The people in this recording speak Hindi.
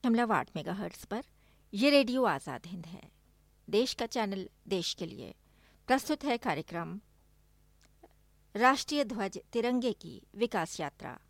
107.8 मेगाहर्ट्ज़ पर ये रेडियो आज़ाद हिंद है। देश का चैनल देश के लिए प्रस्तुत है कार्यक्रम राष्ट्रीय ध्वज तिरंगे की विकास यात्रा।